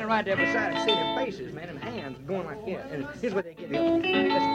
right there beside him, seeing them faces, man, and hands going like that. And here's what they get.